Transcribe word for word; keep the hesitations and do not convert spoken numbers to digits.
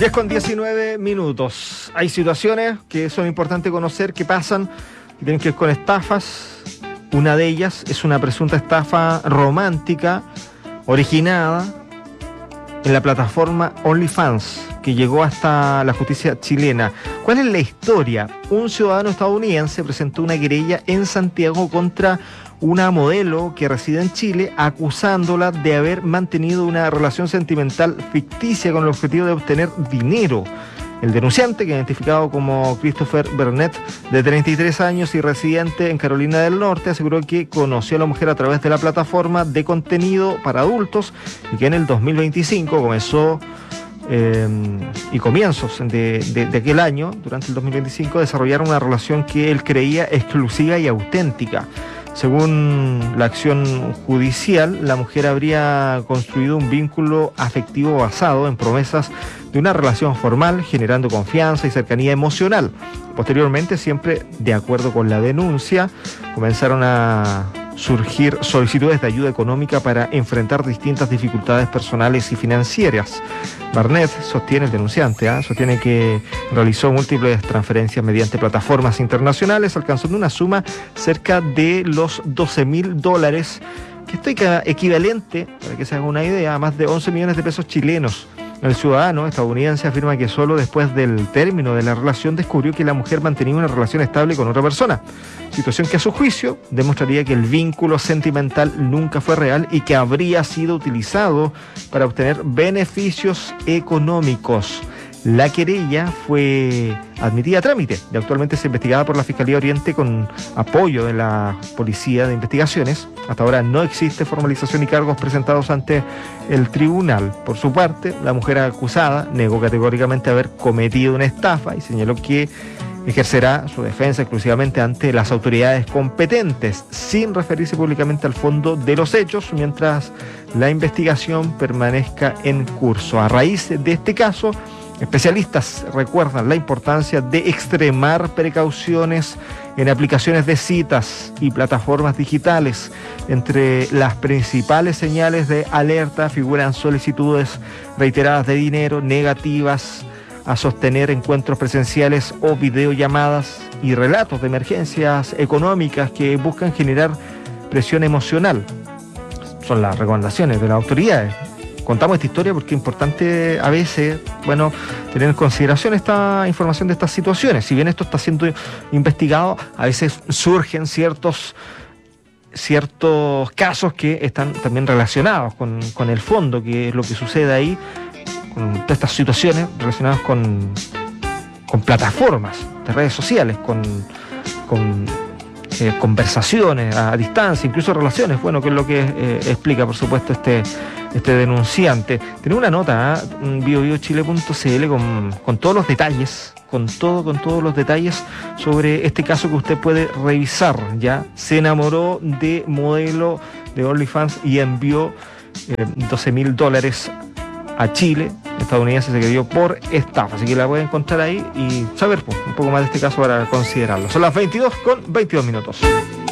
diez con diecinueve minutos. Hay situaciones que son importantes conocer, que pasan y tienen que ver con estafas. Una de ellas es una presunta estafa romántica originada en la plataforma OnlyFans, que llegó hasta la justicia chilena. ¿Cuál es la historia? Un ciudadano estadounidense presentó una querella en Santiago contra una modelo que reside en Chile, acusándola de haber mantenido una relación sentimental ficticia con el objetivo de obtener dinero. El denunciante, que identificado como Christopher Burnett, de treinta y tres años y residente en Carolina del Norte, aseguró que conoció a la mujer a través de la plataforma de contenido para adultos y que en el dos mil veinticinco comenzó eh, y comienzos de, de, de aquel año, durante el dos mil veinticinco, desarrollaron una relación que él creía exclusiva y auténtica. Según la acción judicial, la mujer habría construido un vínculo afectivo basado en promesas de una relación formal, generando confianza y cercanía emocional. Posteriormente, siempre de acuerdo con la denuncia, comenzaron a surgir solicitudes de ayuda económica para enfrentar distintas dificultades personales y financieras. Barnett sostiene, el denunciante, ¿eh? sostiene que realizó múltiples transferencias mediante plataformas internacionales, alcanzando una suma cerca de los doce mil dólares, que esto equivalente, para que se haga una idea, a más de once millones de pesos chilenos. El ciudadano estadounidense afirma que solo después del término de la relación descubrió que la mujer mantenía una relación estable con otra persona, situación que a su juicio demostraría que el vínculo sentimental nunca fue real y que habría sido utilizado para obtener beneficios económicos. La querella fue admitida a trámite y actualmente es investigada por la Fiscalía Oriente con apoyo de la Policía de Investigaciones. Hasta ahora no existe formalización y cargos presentados ante el tribunal. Por su parte, la mujer acusada negó categóricamente haber cometido una estafa y señaló que ejercerá su defensa exclusivamente ante las autoridades competentes, sin referirse públicamente al fondo de los hechos, mientras la investigación permanezca en curso. A raíz de este caso, especialistas recuerdan la importancia de extremar precauciones en aplicaciones de citas y plataformas digitales. Entre las principales señales de alerta figuran solicitudes reiteradas de dinero, negativas a sostener encuentros presenciales o videollamadas y relatos de emergencias económicas que buscan generar presión emocional. Son las recomendaciones de las autoridades. Contamos esta historia porque es importante a veces, bueno, tener en consideración esta información de estas situaciones. Si bien esto está siendo investigado, a veces surgen ciertos, ciertos casos que están también relacionados con, con el fondo, que es lo que sucede ahí, con todas estas situaciones relacionadas con, con plataformas de redes sociales, con, con eh, conversaciones a, a distancia, incluso relaciones, bueno, que es lo que eh, explica, por supuesto, este... este denunciante. Tiene una nota, ¿eh? bio bio chile punto c l con, con todos los detalles, con todo, con todos los detalles sobre este caso que usted puede revisar. Ya se enamoró de modelo de OnlyFans y envió eh, doce mil dólares a Chile. Estadounidense se creyó por estafa, así que la puede encontrar ahí y saber pues, un poco más de este caso para considerarlo. Son las veintidós con veintidós minutos.